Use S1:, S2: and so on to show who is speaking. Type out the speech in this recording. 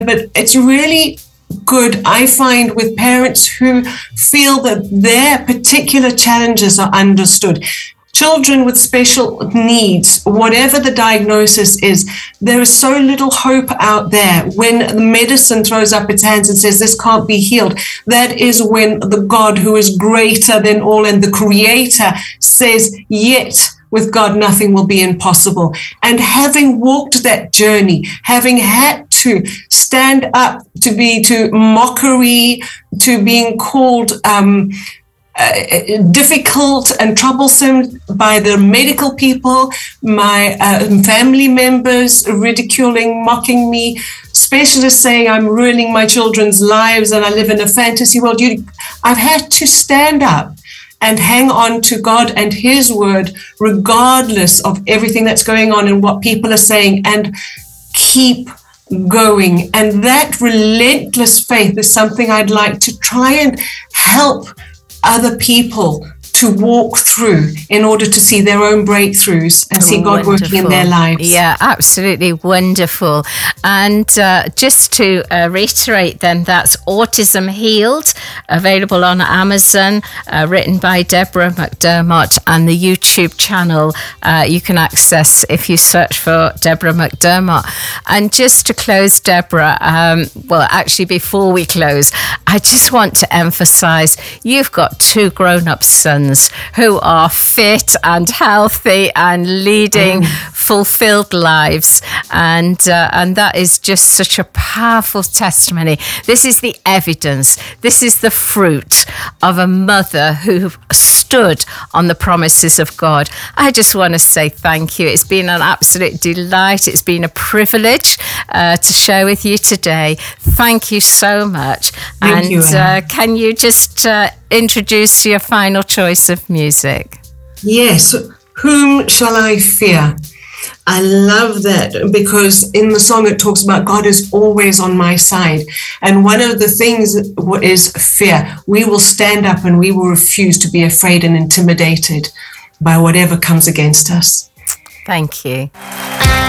S1: But it's really good, I find, with parents who feel that their particular challenges are understood. Children with special needs, whatever the diagnosis is, there is so little hope out there. When the medicine throws up its hands and says this can't be healed, that is when the God who is greater than all and the Creator says, yet with God nothing will be impossible. And having walked that journey, having had to stand up to mockery, to being called difficult and troublesome by the medical people, my family members ridiculing, mocking me, specialists saying I'm ruining my children's lives and I live in a fantasy world. I've had to stand up and hang on to God and His word, regardless of everything that's going on and what people are saying, and keep going. And that relentless faith is something I'd like to try and help other people to walk through in order to see their own breakthroughs and see God working in their lives.
S2: Yeah, absolutely wonderful. And just to reiterate then, that's Autism Healed, available on Amazon, written by Deborah McDermott, and the YouTube channel you can access if you search for Deborah McDermott. And just to close, Deborah, well, actually before we close, I just want to emphasize you've got two grown-up sons who are fit and healthy and leading fulfilled lives, and that is just such a powerful testimony. This is the evidence, this is the fruit of a mother who stood on the promises of God. I just want to say thank you. It's been an absolute delight. It's been a privilege to share with you today. Thank you so much.
S1: Thank you, Anne.
S2: Can you just introduce your final choice of music?
S1: Yes. Whom shall I fear? I love that, because in the song it talks about God is always on my side. And one of the things is fear. We will stand up and we will refuse to be afraid and intimidated by whatever comes against us.
S2: Thank you.